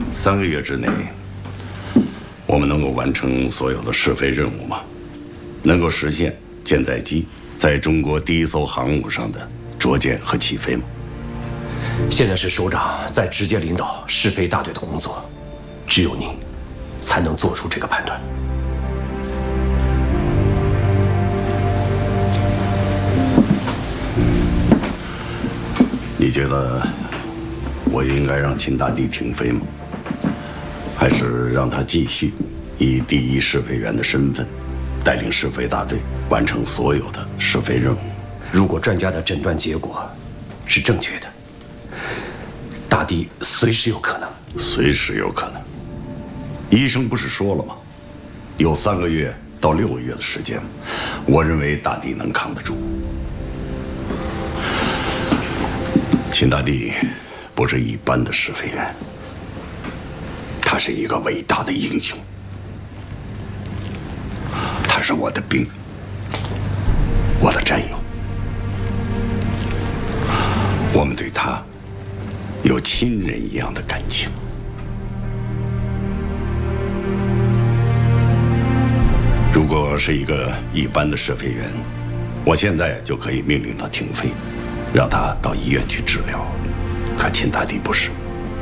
3个月之内，我们能够完成所有的试飞任务吗？能够实现舰载机在中国第一艘航母上的着舰和起飞吗？ 现在是首长在直接领导试飞大队的工作，只有您才能做出这个判断。 你觉得我应该让秦大帝停飞吗？还是让他继续以第一试飞员的身份，带领试飞大队完成所有的试飞任务？ 如果专家的诊断结果是正确的，大帝随时有可能。 随时有可能。医生不是说了吗？有3个月到6个月的时间，我认为大帝能扛得住。秦大帝不是一般的试飞员，他是一个伟大的英雄，他是我的兵，我的战友，我们对他有亲人一样的感情。如果是一个一般的试飞员，我现在就可以命令他停飞，让他到医院去治疗。可秦大帝不是。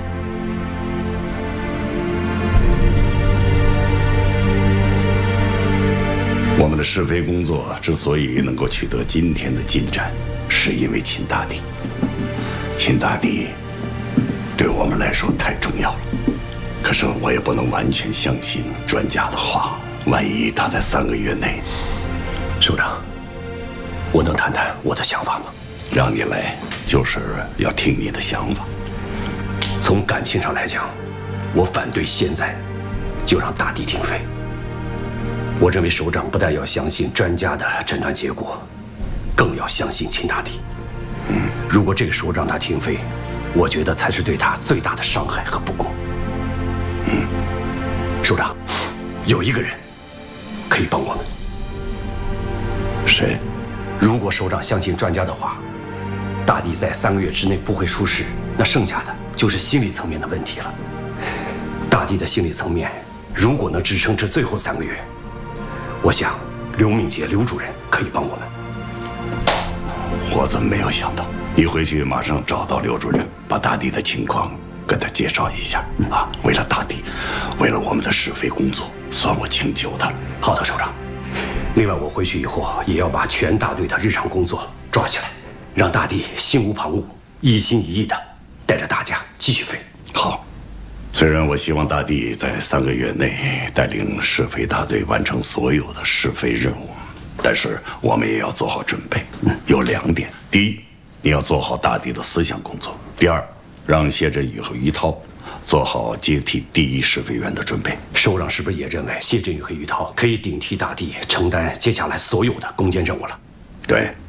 我们的试飞工作之所以能够取得今天的进展，是因为秦大帝。秦大帝对我们来说太重要了，可是我也不能完全相信专家的话。万一他在3个月内…… 首长，我能谈谈我的想法吗？ 让你来就是要听你的想法。 从感情上来讲，我反对现在就让大帝停飞。我认为首长不但要相信专家的诊断结果，更要相信秦大帝。如果这个首长他停飞，我觉得才是对他最大的伤害和不公。首长，有一个人可以帮我们。 谁？ 如果首长相信专家的话，大帝在3个月之内不会出事，那剩下的就是心理层面的问题了。大帝的心理层面如果能支撑这最后3个月，我想刘敏杰刘主任可以帮我们。 我怎么没有想到？你回去马上找到刘主任，把大帝的情况跟他介绍一下啊！为了大帝，为了我们的试飞工作，算我请求他了。 好的，首长。另外，我回去以后也要把全大队的日常工作抓起来，让大帝心无旁骛、一心一意的带着大家继续飞。 好，虽然我希望大帝在3个月内带领试飞大队完成所有的试飞任务，但是我们也要做好准备。有2点：第一，你要做好大帝的思想工作；第二，让谢振宇和于涛做好接替第一试飞员的准备。 首长是不是也认为谢振宇和于涛可以顶替大帝承担接下来所有的攻坚任务了？ 对。